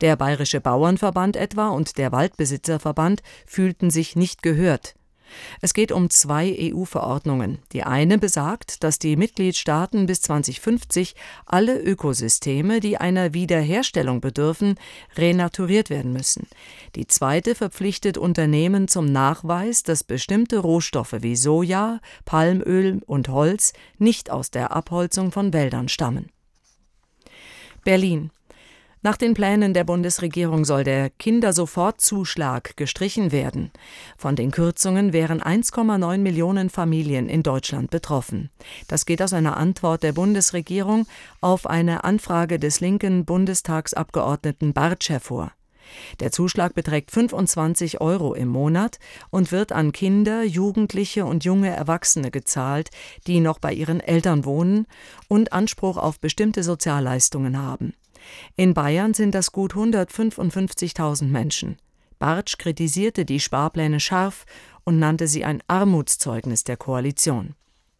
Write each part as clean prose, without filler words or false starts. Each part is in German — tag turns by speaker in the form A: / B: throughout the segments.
A: Der Bayerische Bauernverband etwa und der Waldbesitzerverband fühlten sich nicht gehört. Es geht um 2 EU-Verordnungen. Die eine besagt, dass die Mitgliedstaaten bis 2050 alle Ökosysteme, die einer Wiederherstellung bedürfen, renaturiert werden müssen. Die zweite verpflichtet Unternehmen zum Nachweis, dass bestimmte Rohstoffe wie Soja, Palmöl und Holz nicht aus der Abholzung von Wäldern stammen. Berlin. Nach den Plänen der Bundesregierung soll der Kindersofortzuschlag gestrichen werden. Von den Kürzungen wären 1,9 Millionen Familien in Deutschland betroffen. Das geht aus einer Antwort der Bundesregierung auf eine Anfrage des linken Bundestagsabgeordneten Bartsch hervor. Der Zuschlag beträgt 25 € im Monat und wird an Kinder, Jugendliche und junge Erwachsene gezahlt, die noch bei ihren Eltern wohnen und Anspruch auf bestimmte Sozialleistungen haben. In Bayern sind das gut 155.000 Menschen. Bartsch kritisierte die Sparpläne scharf und nannte sie ein Armutszeugnis der Koalition.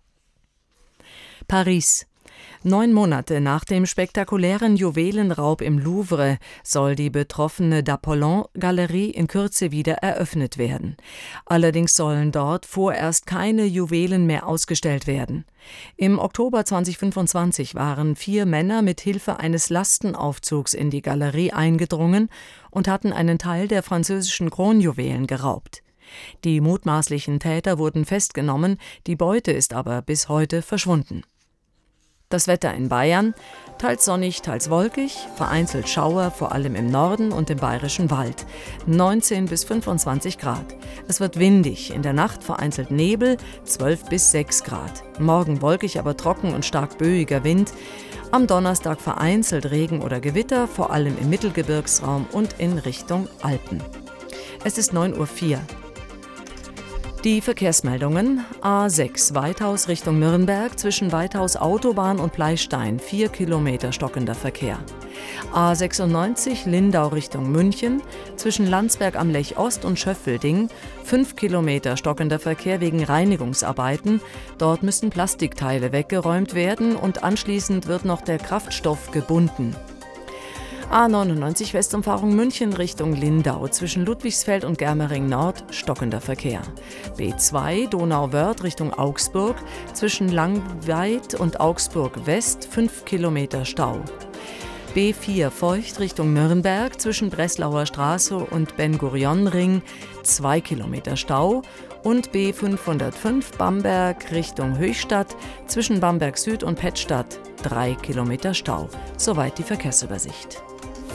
A: Paris. 9 Monate nach dem spektakulären Juwelenraub im Louvre soll die betroffene d'Apollon-Galerie in Kürze wieder eröffnet werden. Allerdings sollen dort vorerst keine Juwelen mehr ausgestellt werden. Im Oktober 2025 waren 4 Männer mit Hilfe eines Lastenaufzugs in die Galerie eingedrungen und hatten einen Teil der französischen Kronjuwelen geraubt. Die mutmaßlichen Täter wurden festgenommen, die Beute ist aber bis heute verschwunden. Das Wetter in Bayern: teils sonnig, teils wolkig, vereinzelt Schauer, vor allem im Norden und im Bayerischen Wald, 19 bis 25 Grad. Es wird windig, in der Nacht vereinzelt Nebel, 12 bis 6 Grad. Morgen wolkig, aber trocken und stark böiger Wind. Am Donnerstag vereinzelt Regen oder Gewitter, vor allem im Mittelgebirgsraum und in Richtung Alpen. Es ist 9:04 Uhr. Die Verkehrsmeldungen: A6 Weithaus Richtung Nürnberg, zwischen Weithaus Autobahn und Pleystein 4 Kilometer stockender Verkehr. A96 Lindau Richtung München, zwischen Landsberg am Lech Ost und Schöffelding 5 Kilometer stockender Verkehr wegen Reinigungsarbeiten. Dort müssen Plastikteile weggeräumt werden und anschließend wird noch der Kraftstoff gebunden. A99 Westumfahrung München Richtung Lindau, zwischen Ludwigsfeld und Germering Nord stockender Verkehr. B2 Donauwörth Richtung Augsburg, zwischen Langweid und Augsburg West 5 Kilometer Stau. B4 Feucht Richtung Nürnberg, zwischen Breslauer Straße und Ben-Gurion-Ring 2 Kilometer Stau. Und B505 Bamberg Richtung Höchstadt, zwischen Bamberg Süd und Pettstadt 3 Kilometer Stau. Soweit die Verkehrsübersicht.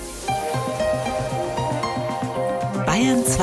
B: Bayern 2.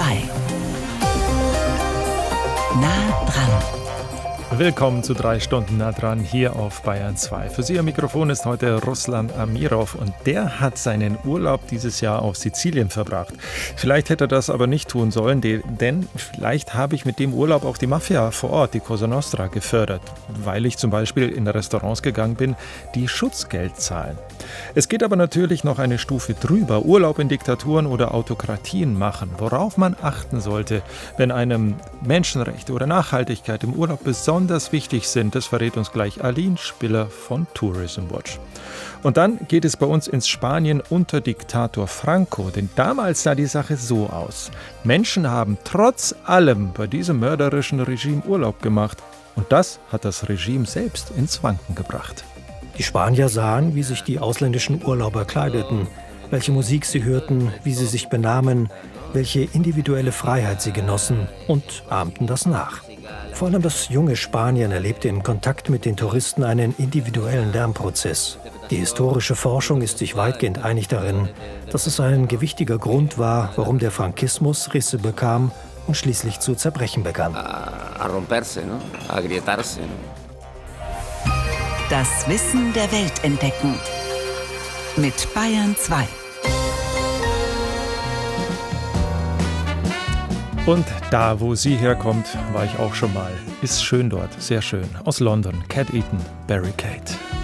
B: Nah dran.
C: Willkommen zu 3 Stunden nah dran hier auf Bayern 2. Für Sie am Mikrofon ist heute Ruslan Amirov und der hat seinen Urlaub dieses Jahr auf Sizilien verbracht. Vielleicht hätte er das aber nicht tun sollen, denn vielleicht habe ich mit dem Urlaub auch die Mafia vor Ort, die Cosa Nostra, gefördert, weil ich zum Beispiel in Restaurants gegangen bin, die Schutzgeld zahlen. Es geht aber natürlich noch eine Stufe drüber, Urlaub in Diktaturen oder Autokratien machen, worauf man achten sollte, wenn einem Menschenrechte oder Nachhaltigkeit im Urlaub besonders wichtig sind. Das verrät uns gleich Aline Spiller von Tourism Watch. Und dann geht es bei uns ins Spanien unter Diktator Franco, denn damals sah die Sache so aus. Menschen haben trotz allem bei diesem mörderischen Regime Urlaub gemacht und das hat das Regime selbst ins Wanken gebracht.
D: Die Spanier sahen, wie sich die ausländischen Urlauber kleideten, welche Musik sie hörten, wie sie sich benahmen, welche individuelle Freiheit sie genossen und ahmten das nach. Vor allem das junge Spanien erlebte im Kontakt mit den Touristen einen individuellen Lernprozess. Die historische Forschung ist sich weitgehend einig darin, dass es ein gewichtiger Grund war, warum der Frankismus Risse bekam und schließlich zu zerbrechen begann.
B: Das Wissen der Welt entdecken. Mit Bayern 2.
C: Und da, wo sie herkommt, war ich auch schon mal. Ist schön dort, sehr schön. Aus London, Cat Eaton, Barricade.